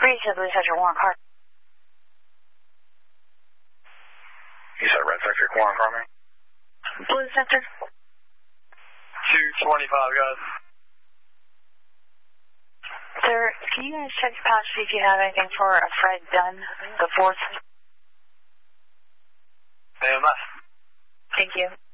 Previously, Blue Sector, Warren Car. You said Red Sector, Warren Car, man? Blue Sector. 225, guys. Sir, can you guys check the pouch, see if you have anything for a Fred Dunn, the 4th? AMS. Thank you.